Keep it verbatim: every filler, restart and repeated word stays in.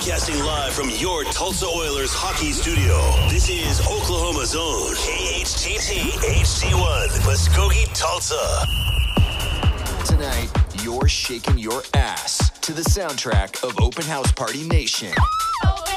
Broadcasting live from your Tulsa Oilers hockey studio. This is Oklahoma's own K H T T H C one, Muskogee, Tulsa. Tonight, you're shaking your ass to the soundtrack of Open House Party Nation. Open